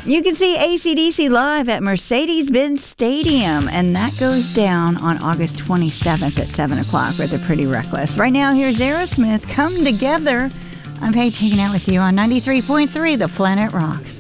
You can see AC/DC live at Mercedes-Benz Stadium, and that goes down on August 27th at 7 o'clock with the Pretty Reckless. Right now, here's Aerosmith, Come Together. I'm Paige hanging out with you on 93.3 The Planet Rocks.